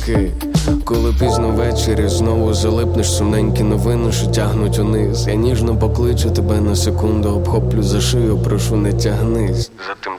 думки. Коли пізно ввечері знову залипнеш, сумненькі новини, що тягнуть униз. Я ніжно покличу тебе на секунду, обхоплю за шию, прошу не тягнись. За тим